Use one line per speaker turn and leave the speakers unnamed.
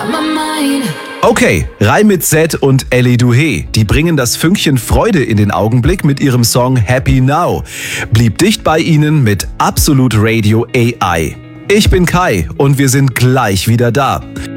Okay, Rai mit Z und Ellie Duhé, die bringen das Fünkchen Freude in den Augenblick mit ihrem Song Happy Now. Blieb dicht bei ihnen mit Absolut Radio AI. Ich bin Kai und wir sind gleich wieder da.